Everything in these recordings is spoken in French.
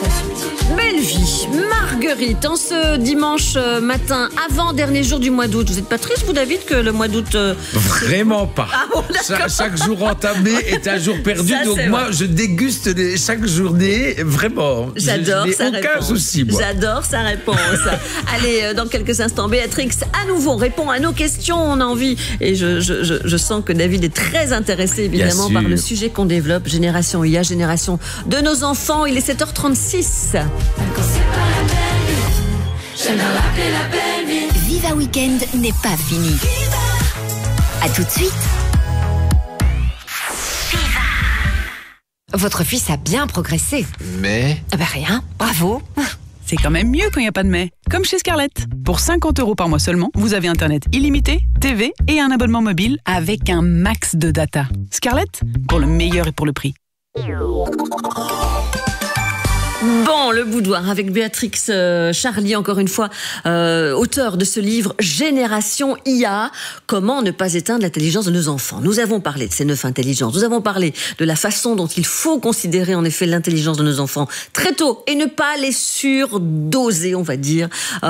Belle vie, Marguerite, en ce dimanche matin, avant-dernier jour du mois d'août. Vous n'êtes pas triste, vous, David, que le mois d'août... Vraiment pas. Ah bon, Chaque jour entamé est un jour perdu. Ça, donc moi, je déguste chaque journée, vraiment. J'adore sa aucun réponse. souci, moi. J'adore sa réponse. Allez, dans quelques instants, Béatrix, à nouveau, répond à nos questions. On a envie, et je sens que David est très intéressé, évidemment, par le sujet qu'on développe. Génération IA, génération de nos enfants. Il est 7h36. Viva Weekend n'est pas fini. À tout de suite. Votre fils a bien progressé. Mais... Ah bah rien, bravo. C'est quand même mieux quand il n'y a pas de mais. Comme chez Scarlett. Pour 50 € par mois seulement, vous avez Internet illimité, TV et un abonnement mobile avec un max de data. Scarlett, pour le meilleur et pour le prix. Bon, le boudoir avec Béatrix Charlier, encore une fois, auteur de ce livre Génération IA, comment ne pas éteindre l'intelligence de nos enfants. Nous avons parlé de ces 9 intelligences, nous avons parlé de la façon dont il faut considérer en effet l'intelligence de nos enfants très tôt et ne pas les surdoser, on va dire,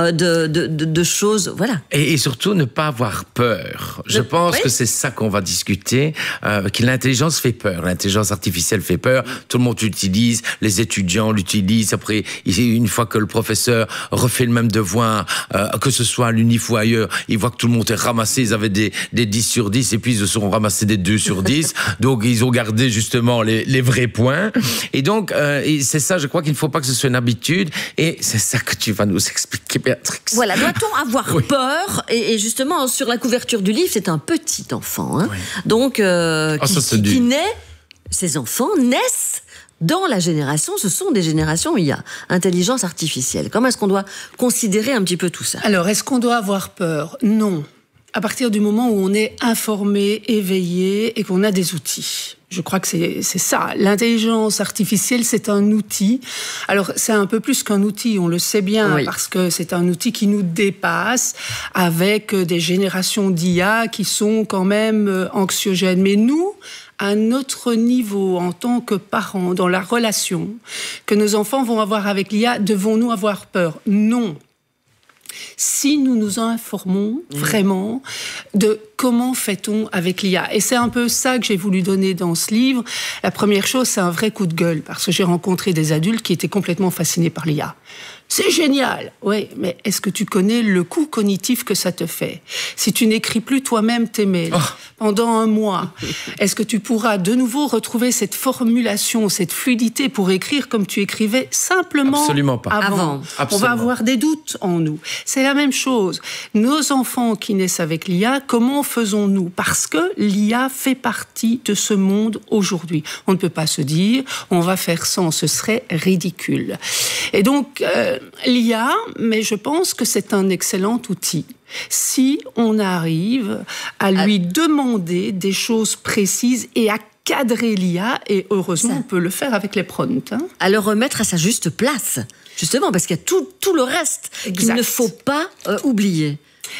de choses, voilà. Et surtout ne pas avoir peur. Je pense que c'est ça qu'on va discuter, que l'intelligence fait peur, l'intelligence artificielle fait peur, tout le monde l'utilise, les étudiants l'utilisent. Après, une fois que le professeur refait le même devoir, que ce soit à l'UNIF ou ailleurs, il voit que tout le monde est ramassé, ils avaient des 10 sur 10 et puis ils se sont ramassés des 2 sur 10. Donc, ils ont gardé justement les vrais points. Et donc, c'est ça, je crois qu'il ne faut pas que ce soit une habitude. Et c'est ça que tu vas nous expliquer, Béatrix. Voilà, doit-on avoir peur et justement, sur la couverture du livre, c'est un petit enfant. Hein, donc, qui naît, ces enfants naissent dans la génération, ce sont des générations IA, intelligence artificielle. Comment est-ce qu'on doit considérer un petit peu tout ça? Alors, est-ce qu'on doit avoir peur? Non. À partir du moment où on est informé, éveillé et qu'on a des outils. Je crois que c'est ça. L'intelligence artificielle, c'est un outil. Alors, c'est un peu plus qu'un outil, on le sait bien, parce que c'est un outil qui nous dépasse avec des générations d'IA qui sont quand même anxiogènes. Mais nous, à notre niveau, en tant que parents, dans la relation que nos enfants vont avoir avec l'IA, devons-nous avoir peur? Non. Si nous nous informons vraiment de comment fait-on avec l'IA. Et c'est un peu ça que j'ai voulu donner dans ce livre. La première chose, c'est un vrai coup de gueule, parce que j'ai rencontré des adultes qui étaient complètement fascinés par l'IA. C'est génial. Oui, mais est-ce que tu connais le coût cognitif que ça te fait? Si tu n'écris plus toi-même tes mails pendant un mois, est-ce que tu pourras de nouveau retrouver cette formulation, cette fluidité pour écrire comme tu écrivais simplement Absolument pas. avant? On va avoir des doutes en nous. C'est la même chose. Nos enfants qui naissent avec l'IA, comment faisons-nous? Parce que l'IA fait partie de ce monde aujourd'hui. On ne peut pas se dire, on va faire sans, ce serait ridicule. Et donc, l'IA, mais je pense que c'est un excellent outil. Si on arrive à lui demander des choses précises et à cadrer l'IA, et heureusement, on peut le faire avec les prompts. Hein. À le remettre à sa juste place, justement, parce qu'il y a tout le reste qu'il ne faut pas oublier.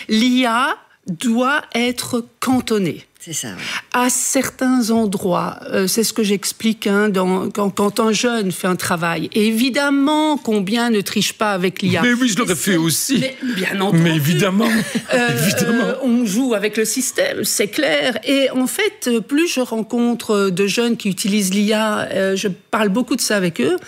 L'IA doit être cantonnée. C'est ça. Ouais. À certains endroits, c'est ce que j'explique quand un jeune fait un travail. Et évidemment, combien ne triche pas avec l'IA. Mais oui, je l'aurais fait aussi. Mais bien entendu. Mais évidemment. Évidemment. On joue avec le système, c'est clair. Et en fait, plus je rencontre de jeunes qui utilisent l'IA, je parle beaucoup de ça avec eux.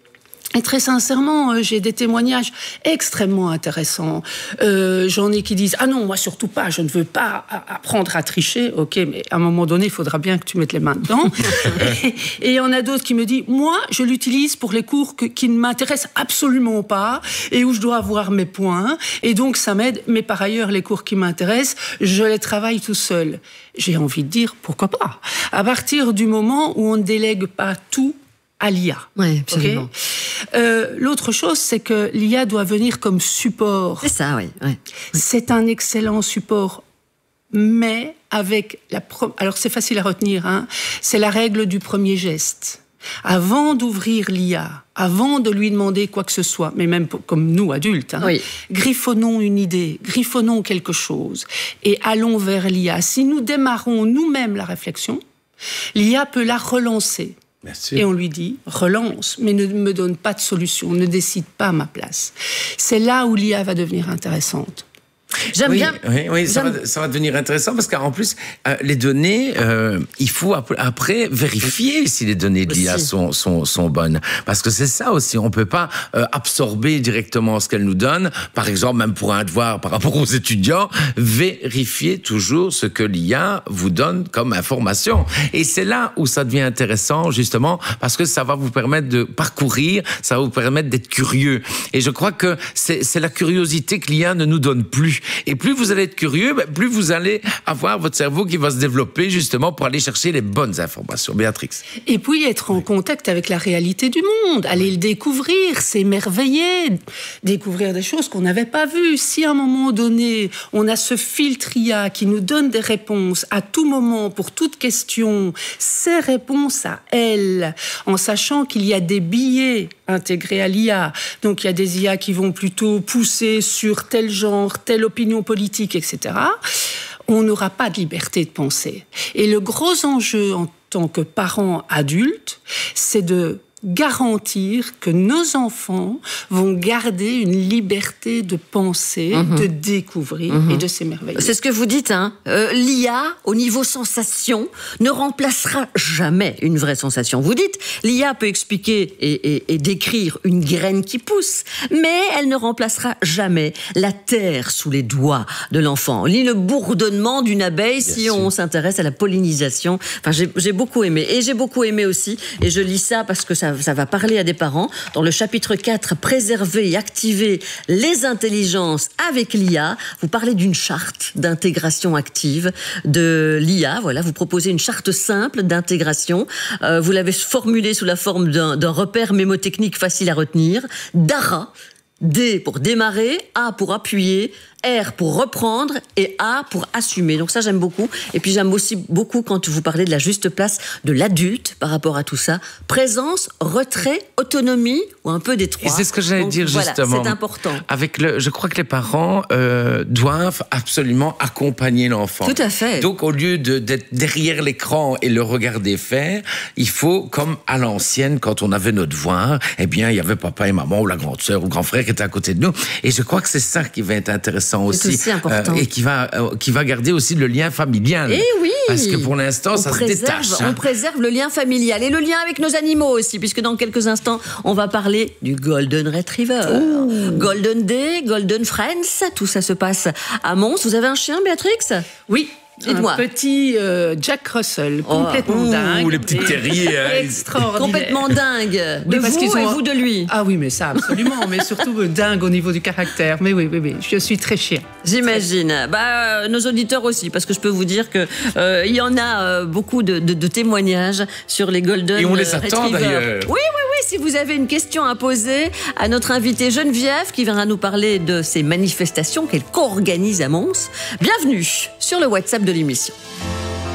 Et très sincèrement, j'ai des témoignages extrêmement intéressants. J'en ai qui disent « Ah non, moi surtout pas, je ne veux pas apprendre à tricher. » Ok, mais à un moment donné, il faudra bien que tu mettes les mains dedans. Et il y en a d'autres qui me disent « Moi, je l'utilise pour les cours qui ne m'intéressent absolument pas et où je dois avoir mes points. Et donc, ça m'aide. Mais par ailleurs, les cours qui m'intéressent, je les travaille tout seul. » J'ai envie de dire « Pourquoi pas ?» À partir du moment où on ne délègue pas tout à l'IA. Oui, absolument. Okay. L'autre chose, c'est que l'IA doit venir comme support. C'est ça, oui. C'est un excellent support, mais avec alors c'est facile à retenir, hein, c'est la règle du premier geste. Avant d'ouvrir l'IA, avant de lui demander quoi que ce soit, mais même comme nous, adultes, hein, griffonnons une idée, griffonnons quelque chose et allons vers l'IA. Si nous démarrons nous-mêmes la réflexion, l'IA peut la relancer. Et on lui dit, relance, mais ne me donne pas de solution, ne décide pas à ma place. C'est là où l'IA va devenir intéressante. J'aime bien. Oui, ça va devenir intéressant parce qu'en plus, les données, il faut après vérifier si les données de l'IA sont bonnes. Parce que c'est ça aussi, on peut pas absorber directement ce qu'elle nous donne. Par exemple, même pour un devoir par rapport aux étudiants, vérifiez toujours ce que l'IA vous donne comme information. Et c'est là où ça devient intéressant, justement, parce que ça va vous permettre de parcourir, ça va vous permettre d'être curieux. Et je crois que c'est la curiosité que l'IA ne nous donne plus. Et plus vous allez être curieux, plus vous allez avoir votre cerveau qui va se développer justement pour aller chercher les bonnes informations. Béatrix. Et puis être en contact avec la réalité du monde, aller le découvrir, s'émerveiller, découvrir des choses qu'on n'avait pas vues. Si à un moment donné, on a ce filtre IA qui nous donne des réponses à tout moment pour toute question, ces réponses à elle, en sachant qu'il y a des biais intégrés à l'IA. Donc il y a des IA qui vont plutôt pousser sur tel genre, telle opinion politique, etc. On n'aura pas de liberté de penser. Et le gros enjeu en tant que parents adultes, c'est de garantir que nos enfants vont garder une liberté de penser, de découvrir et de s'émerveiller. C'est ce que vous dites, hein. L'IA, au niveau sensation, ne remplacera jamais une vraie sensation. Vous dites, l'IA peut expliquer et décrire une graine qui pousse, mais elle ne remplacera jamais la terre sous les doigts de l'enfant, ni le bourdonnement d'une abeille si on s'intéresse à la pollinisation. Enfin, j'ai beaucoup aimé. Et j'ai beaucoup aimé aussi, et je lis ça parce que ça va parler à des parents. Dans le chapitre 4, préserver et activer les intelligences avec l'IA, vous parlez d'une charte d'intégration active de l'IA. Voilà, vous proposez une charte simple d'intégration. Vous l'avez formulée sous la forme d'un repère mémotechnique facile à retenir. DARA. D pour démarrer, A pour appuyer, R pour reprendre et A pour assumer. Donc ça, j'aime beaucoup. Et puis j'aime aussi beaucoup quand vous parlez de la juste place de l'adulte par rapport à tout ça. Présence, retrait, autonomie ou un peu des trois. Et c'est ce que j'allais dire justement. Voilà, c'est important. Je crois que les parents doivent absolument accompagner l'enfant. Tout à fait. Donc au lieu d'être derrière l'écran et le regarder faire, il faut, comme à l'ancienne, quand on avait nos devoirs, eh bien il y avait papa et maman ou la grande sœur ou le grand frère qui était à côté de nous. Et je crois que c'est ça qui va être intéressant aussi important. Et qui va garder aussi le lien familial. Et oui. Parce que pour l'instant, ça se détache. On préserve le lien familial et le lien avec nos animaux aussi, puisque dans quelques instants, on va parler du Golden Retriever. Golden Day, Golden Friends, tout ça se passe à Mons. Vous avez un chien, Béatrix ? Oui. Dites-moi. Un petit Jack Russell, complètement dingue. Les petits terriers. Extraordinaire. Complètement dingue. De parce vous qu'ils et ont... vous de lui. Ah oui, mais ça, absolument. Mais surtout dingue au niveau du caractère. Mais oui. Je suis très chien. J'imagine. Nos auditeurs aussi, parce que je peux vous dire que il y en a beaucoup de témoignages sur les Golden Retrievers. Et on les attend d'ailleurs. Oui. Si vous avez une question à poser à notre invitée Geneviève, qui viendra nous parler de ces manifestations qu'elle co-organise à Mons, bienvenue sur le WhatsApp de l'émission.